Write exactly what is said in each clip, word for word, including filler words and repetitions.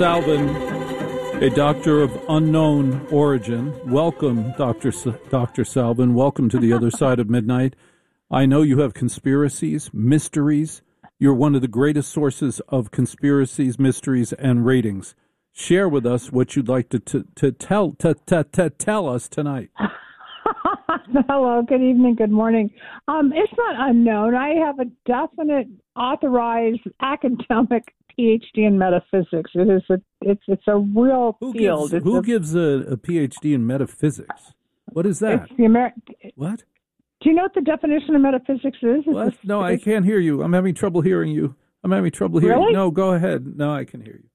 Salvin, a doctor of unknown origin. Welcome, Doctor S- Doctor Salvin. Welcome to the other side of midnight. I know you have conspiracies, mysteries. You're one of the greatest sources of conspiracies, mysteries, and ratings. Share with us what you'd like to to, to tell to, to, to tell us tonight. Hello, good evening, good morning. Um, it's not unknown. I have a definite authorized academic P H D in metaphysics. It is a it's it's a real who field. Gives, it's who a, gives a, a P H D in metaphysics? What is that? It's the Amer- What? Do you know what the definition of metaphysics is? It's What? a- No, I can't hear you. I'm having trouble hearing you. I'm having trouble hearing Really? you. No, go ahead. No, I can hear you.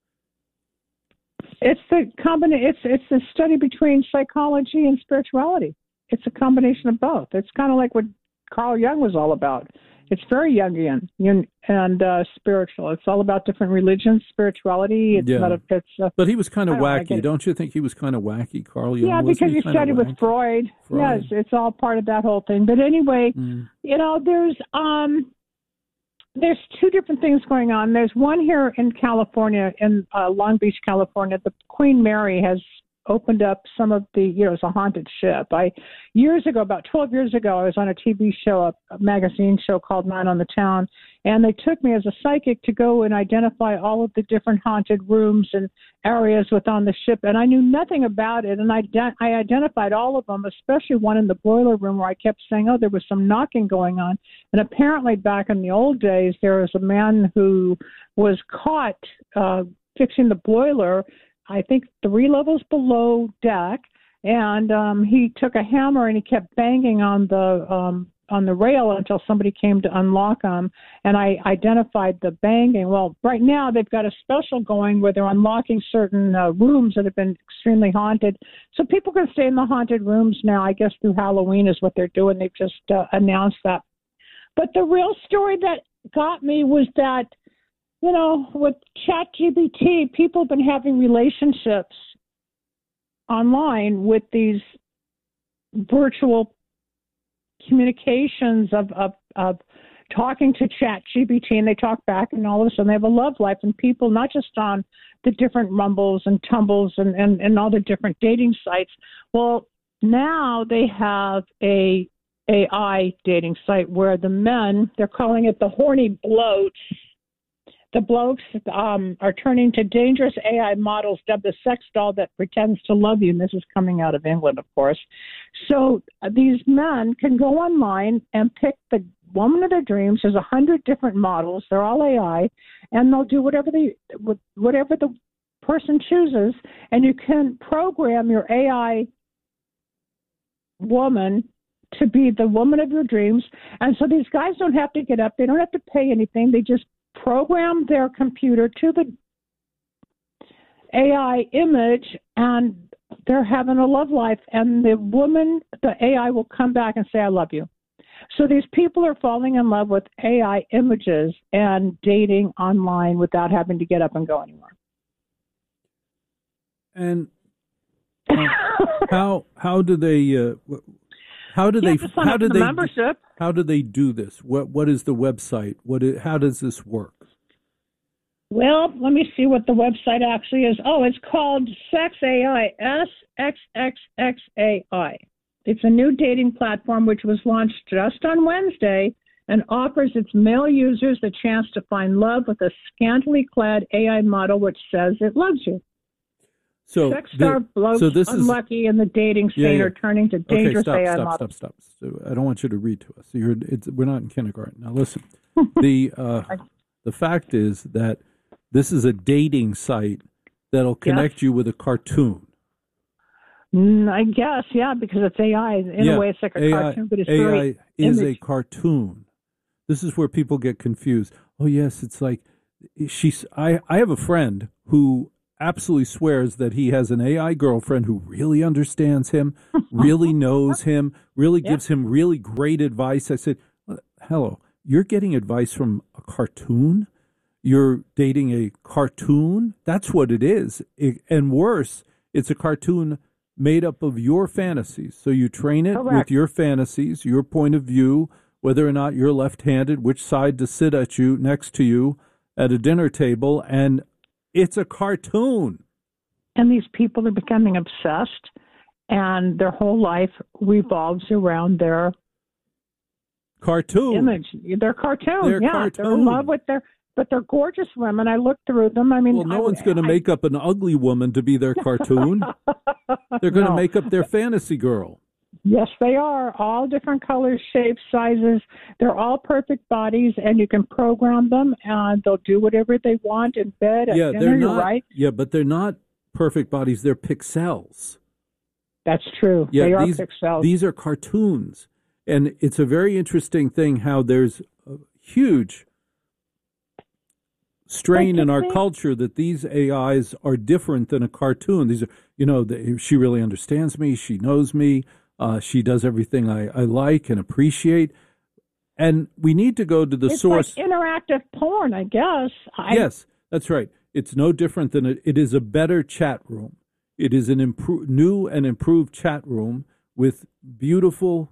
It's the combina- It's it's the study between psychology and spirituality. It's a combination of both. It's kind of like what Carl Jung was all about. It's very Jungian and uh, spiritual. It's all about different religions, spirituality. It's Yeah. metaphysics. Uh, But he was kind of I don't know, I wacky. get it. Don't you think he was kind of wacky, Carl Jung? yeah, Wasn't because he you kind of studied with wacky? Freud. Freud. Yes, it's all part of that whole thing. But anyway, Mm. you know, there's um, there's two different things going on. There's one here in California, in uh, Long Beach, California. The Queen Mary has opened up some of the, you know, it's a haunted ship. I years ago, about twelve years ago, I was on a T V show, a, a magazine show called Nine on the Town, and they took me as a psychic to go and identify all of the different haunted rooms and areas within the ship, and I knew nothing about it, and I, de- I identified all of them, especially one in the boiler room where I kept saying, oh, there was some knocking going on, and apparently back in the old days, there was a man who was caught uh, fixing the boiler, I think three levels below deck, and um, he took a hammer and he kept banging on the um, on the rail until somebody came to unlock him, and I identified the banging. Well, right now they've got a special going where they're unlocking certain uh, rooms that have been extremely haunted, so people can stay in the haunted rooms now. I guess through Halloween is what they're doing. They've just uh, announced that. But the real story that got me was that, you know, with ChatGPT, people have been having relationships online with these virtual communications of, of, of talking to ChatGPT, and they talk back, and all of a sudden they have a love life. And people, not just on the different Rumbles and Tumbles and, and, and all the different dating sites, well, now they have a A I dating site where the men, they're calling it the horny bloats, the blokes um, are turning to dangerous A I models dubbed the sex doll that pretends to love you. And this is coming out of England, of course. So uh, these men can go online and pick the woman of their dreams. There's a hundred different models. They're all A I, and they'll do whatever they, whatever the person chooses. And you can program your A I woman to be the woman of your dreams. And so these guys don't have to get up. They don't have to pay anything. They just program their computer to the A I image, and they're having a love life, and the woman, the A I will come back and say, I love you. So these people are falling in love with A I images and dating online without having to get up and go anywhere. And uh, how how do they uh, how do You they have to sign how up do for the they membership. how do they do this? What what is the website? What is, how does this work? Well, let me see what the website actually is. Oh, it's called Sex A I, S X X X A I. It's a new dating platform which was launched just on Wednesday and offers its male users the chance to find love with a scantily clad A I model which says it loves you. So, Sex star the, blokes so this unlucky in the dating scene Yeah, yeah. are turning to dangerous okay, stop, A I stop, models. stop, stop, So I don't want you to read to us. You're, it's, we're not in kindergarten. Now listen, the uh, the fact is that this is a dating site that'll connect Yes. you with a cartoon. Mm, I guess, yeah, because it's A I. In yeah, a way, it's like a A I, cartoon, but it's A I very is image. a cartoon. This is where people get confused. Oh yes, it's like she's. I I have a friend who absolutely swears that he has an A I girlfriend who really understands him, really knows him, really Yep. gives him really great advice. I said, hello, you're getting advice from a cartoon? You're dating a cartoon? That's what it is. It, and worse, it's a cartoon made up of your fantasies. So you train it Correct. with your fantasies, your point of view, whether or not you're left-handed, which side to sit at you, next to you at a dinner table, and It's a cartoon. And these people are becoming obsessed, and their whole life revolves around their cartoon image. They're cartoon. They're yeah, cartoon. They're in love with their, but they're gorgeous women. I looked through them. I mean, well, no I, one's going to I, make up an ugly woman to be their cartoon. They're going to no. make up their fantasy girl. Yes, they are. All different colors, shapes, sizes. They're all perfect bodies, and you can program them, and they'll do whatever they want in bed. At Yeah, dinner, they're you're not. right. Yeah, but they're not perfect bodies. They're pixels. That's true. Yeah, they are these, pixels. These are cartoons, and it's a very interesting thing how there's a huge strain in our think- culture that these A Is are different than a cartoon. These are, you know, the, she really understands me. She knows me. Uh, she does everything I, I like and appreciate. And we need to go to the it's source. Like interactive porn, I guess. I, Yes, that's right. It's no different than a, it is a better chat room. It is an impro- new and improved chat room with beautiful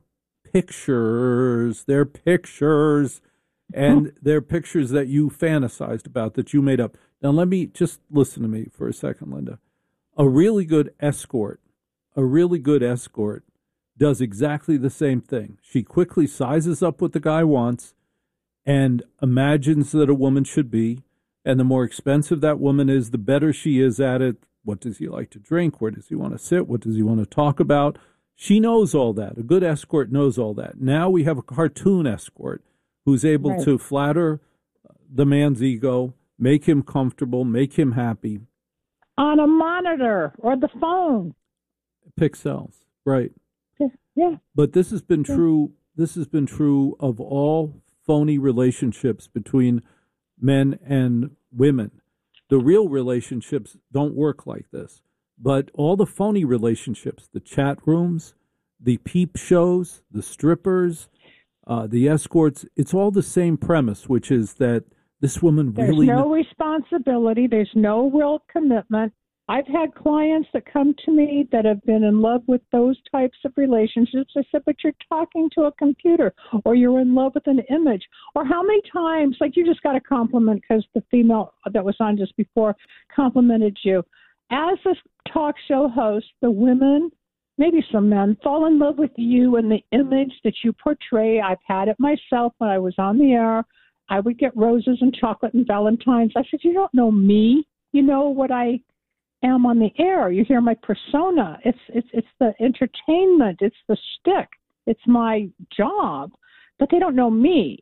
pictures. They're pictures, and they're pictures that you fantasized about, that you made up. Now, let me just listen to me for a second, Linda. A really good escort, a really good escort does exactly the same thing. She quickly sizes up what the guy wants and imagines that a woman should be. And the more expensive that woman is, the better she is at it. What does he like to drink? Where does he want to sit? What does he want to talk about? She knows all that. A good escort knows all that. Now we have a cartoon escort who's able right. to flatter the man's ego, make him comfortable, make him happy. On a monitor or the phone. Pixels, right. Yeah. But this has been true. This has been true of all phony relationships between men and women. The real relationships don't work like this. But all the phony relationships, the chat rooms, the peep shows, the strippers, uh, the escorts, it's all the same premise, which is that this woman There's really... There's no responsibility. There's no real commitment. I've had clients that come to me that have been in love with those types of relationships. I said, but you're talking to a computer, or you're in love with an image. Or how many times, like you just got a compliment because the female that was on just before complimented you. As a talk show host, the women, maybe some men, fall in love with you and the image that you portray. I've had it myself when I was on the air. I would get roses and chocolate and Valentine's. I said, you don't know me. You know what I am on the air. You hear my persona. It's it's it's the entertainment. It's the shtick. It's my job. But they don't know me.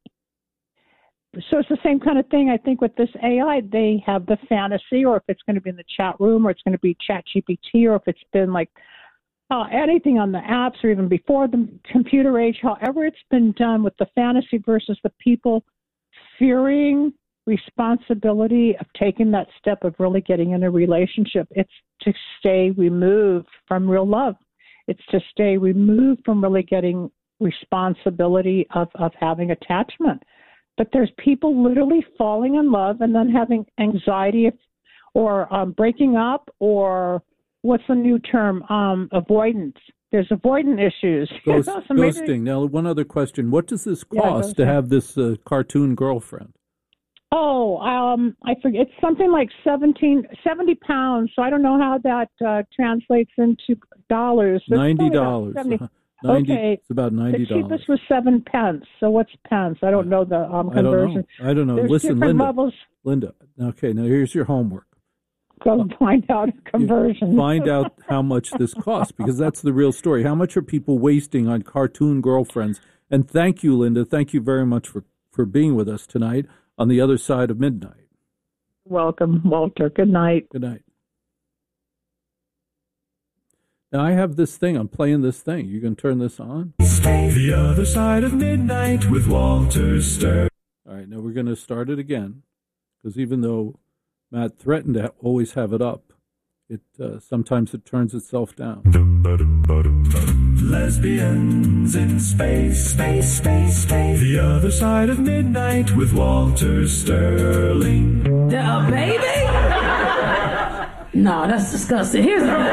So it's the same kind of thing, I think, with this A I. They have the fantasy, or if it's going to be in the chat room, or it's going to be Chat G P T, or if it's been like uh, anything on the apps, or even before the computer age, however it's been done with the fantasy versus the people fearing responsibility of taking that step of really getting in a relationship. It's to stay removed from real love. It's to stay removed from really getting responsibility of, of having attachment. But there's people literally falling in love and then having anxiety or um, breaking up, or what's the new term? Um, avoidance. There's avoidant issues. Ghost, you know, so maybe, ghosting. Now, one other question. What does this Yeah, cost to have this uh, cartoon girlfriend? Oh, um, I forget. It's something like seventeen, seventy pounds. So I don't know how that uh, translates into dollars. It's ninety probably about dollars. seventy. ninety, Okay. It's about ninety dollars. The cheapest was seven pence. So what's pence? I don't know the um, conversion. I don't know. I don't know. There's Listen, different Linda. levels. Linda. Okay, now here's your homework. Go find out a conversion. Find out how much this costs, because that's the real story. How much are people wasting on cartoon girlfriends? And thank you, Linda. Thank you very much for, for being with us tonight on the other side of midnight. Welcome, Walter. Good night. Good night. Now, I have this thing. I'm playing this thing. You can turn this on. The Other Side of Midnight with Walter Stern. All right, now we're going to start it again, because even though Matt threatened to always have it up, it uh, sometimes it turns itself down. Lesbians in space, space, space, space. The Other Side of Midnight with Walter Sterling. The baby? No, that's disgusting. Here's the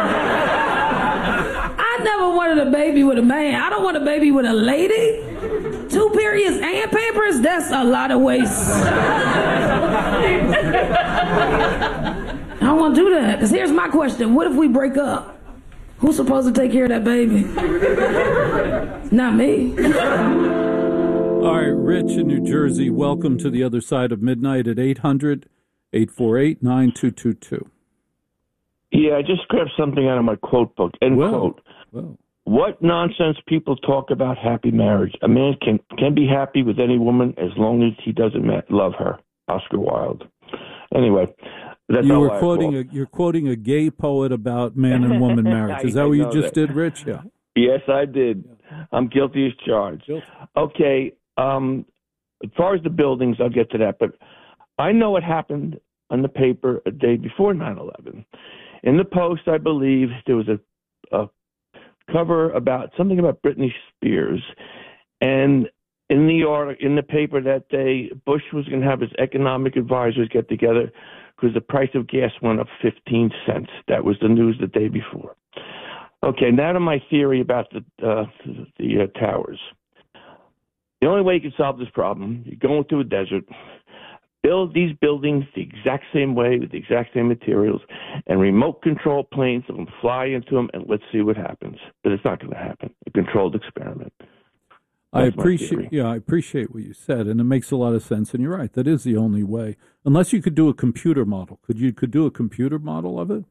I never wanted a baby with a man. I don't want a baby with a lady. Two periods and pampers, that's a lot of waste. I don't want to do that. Because here's my question. What if we break up? Who's supposed to take care of that baby? Not me. All right, Rich in New Jersey, welcome to the other side of midnight at eight hundred, eight four eight, nine two two two. Yeah, I just grabbed something out of my quote book. End well, quote. Well. What nonsense people talk about happy marriage. A man can, can be happy with any woman as long as he doesn't ma- love her. Oscar Wilde. Anyway, that's you all were I quoting thought. a, you're quoting a gay poet about man and woman marriage. Is that what you just that. did, Rich? Yeah. Yes, I did. I'm guilty as charged. Guilty. Okay. Um, as far as the buildings, I'll get to that. But I know what happened on the paper a day before nine eleven. In the Post, I believe, there was a, a cover about something about Britney Spears. And in the article, in the paper that day, Bush was going to have his economic advisors get together because the price of gas went up fifteen cents. That was the news the day before. Okay, now to my theory about the uh, the uh, towers. The only way you can solve this problem, you go into a desert, build these buildings the exact same way with the exact same materials, and remote control planes that will fly into them, and let's see what happens. But it's not going to happen. A controlled experiment. I That's my appreciate, theory. yeah, I appreciate what you said, and it makes a lot of sense. And you're right; that is the only way, unless you could do a computer model. Could you could do a computer model of it?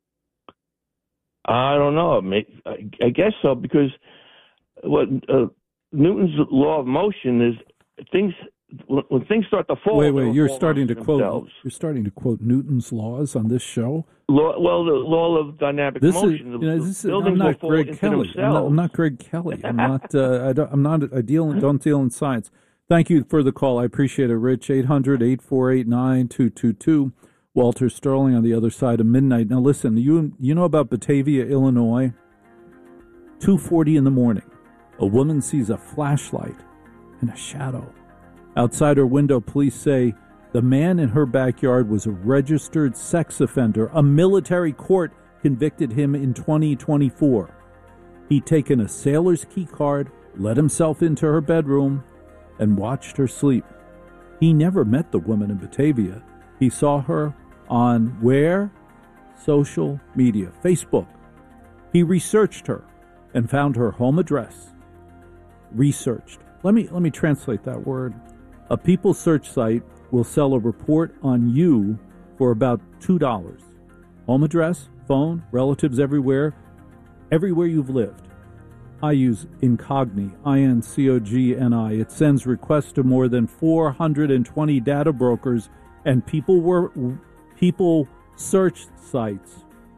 I don't know. I, I guess so, because what uh, Newton's law of motion is things when, when things start to fall. Wait, wait, you're fall starting to quote. themselves. You're starting to quote Newton's laws on this show. Law, well, the law of dynamic This motion. is, the, you know, this is, buildings I'm not will fall Greg into Kelly. I'm not, themselves. I'm not Greg Kelly. I'm not. Uh, I don't, I'm not. I deal. Don't deal in science. Thank you for the call. I appreciate it, Rich. eight hundred, eight four eight, nine two two two. Walter Sterling on the other side of midnight. Now, listen. You you know about Batavia, Illinois? two forty in the morning, a woman sees a flashlight and a shadow. Outside her window, police say the man in her backyard was a registered sex offender. A military court convicted him in twenty twenty-four. He'd taken a sailor's key card, let himself into her bedroom, and watched her sleep. He never met the woman in Batavia. He saw her on where? Social media, Facebook. He researched her and found her home address. Researched. Let me let me translate that word. A people search site will sell a report on you for about two dollars. Home address, phone, relatives everywhere, everywhere you've lived. I use Incogni, I N C O G N I. It sends requests to more than four hundred twenty data brokers and people were people search sites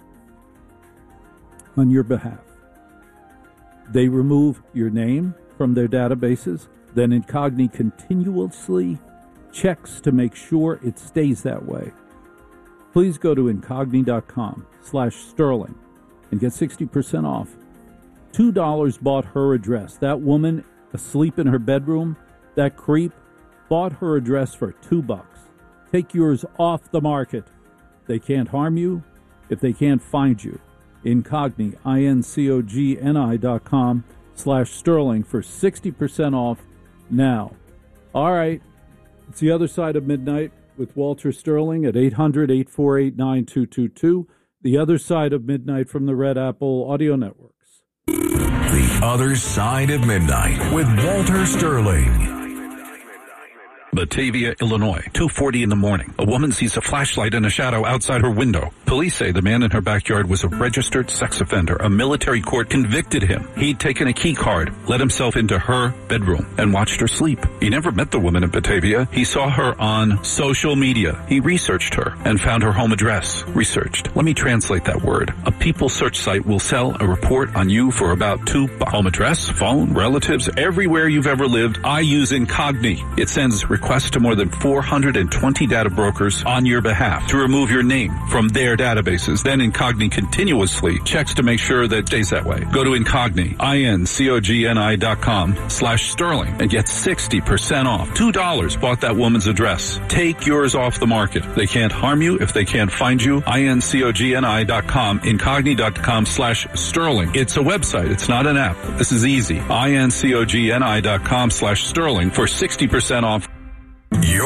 on your behalf. They remove your name from their databases, then Incogni continuously checks to make sure it stays that way. Please go to incogni.com slash sterling and get sixty percent off. two dollars bought her address. That woman asleep in her bedroom, that creep, bought her address for two bucks. Take yours off the market. They can't harm you if they can't find you. Incogni, I N C O G N I dot com slash sterling for sixty percent off now. All right. It's the other side of midnight with Walter Sterling at eight hundred, eight four eight, nine two two two. The other side of midnight from the Red Apple Audio Networks. The Other Side of Midnight with Walter Sterling. Batavia, Illinois, two forty in the morning. A woman sees a flashlight and a shadow outside her window. Police say the man in her backyard was a registered sex offender. A military court convicted him. He'd taken a key card, let himself into her bedroom, and watched her sleep. He never met the woman in Batavia. He saw her on social media. He researched her and found her home address. Researched. Let me translate that word. A people search site will sell a report on you for about two bucks. Home address, phone, relatives, everywhere you've ever lived. I use Incogni. It sends requests to more than four hundred twenty data brokers on your behalf to remove your name from their databases. Then Incogni continuously checks to make sure that it stays that way. Go to Incogni, I N C O G N I dot com slash sterling and get sixty percent off. two dollars bought that woman's address. Take yours off the market. They can't harm you if they can't find you. I N C O G N I dot com, Incogni dot com slash sterling. It's a website. It's not an app. This is easy. I N C O G N I dot com slash sterling for sixty percent off. You're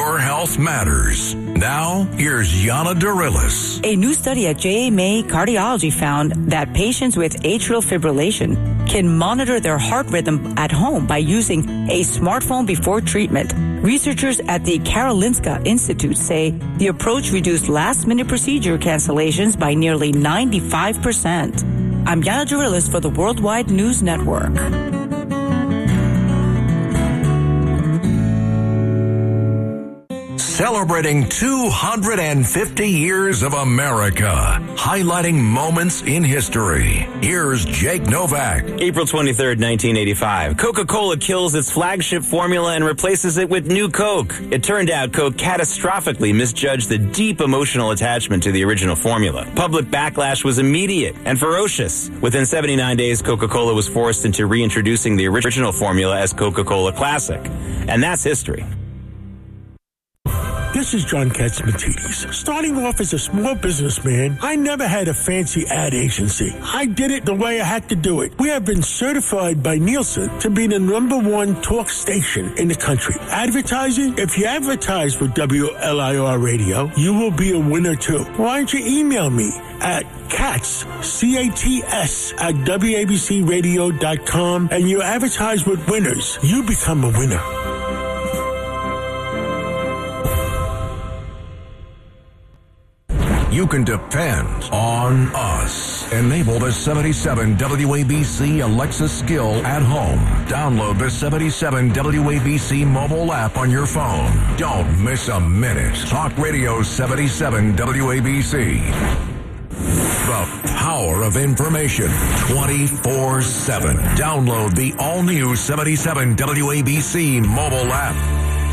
Your health matters. Now, here's Yana Darilis. A new study at J M A Cardiology found that patients with atrial fibrillation can monitor their heart rhythm at home by using a smartphone before treatment. Researchers at the Karolinska Institute say the approach reduced last-minute procedure cancellations by nearly ninety-five percent. I'm Yana Darilis for the Worldwide News Network. Celebrating two hundred fifty years of America, highlighting moments in history. Here's Jake Novak. April twenty-third, nineteen eighty-five. Coca-Cola kills its flagship formula and replaces it with New Coke. It turned out Coke catastrophically misjudged the deep emotional attachment to the original formula. Public backlash was immediate and ferocious. Within seventy-nine days, Coca-Cola was forced into reintroducing the original formula as Coca-Cola Classic. And that's history. This is John Katzmatidis. Starting off as a small businessman, I never had a fancy ad agency. I did it the way I had to do it. We have been certified by Nielsen to be the number one talk station in the country. Advertising? If you advertise with W L I R Radio, you will be a winner too. Why don't you email me at Katz, C A T S, at W A B C radio dot com, and you advertise with winners. You become a winner. You can depend on us. Enable the seventy-seven W A B C Alexa skill at home. Download the seventy-seven W A B C mobile app on your phone. Don't miss a minute. Talk Radio seventy-seven W A B C. The power of information twenty-four seven. Download the all-new seventy-seven W A B C mobile app.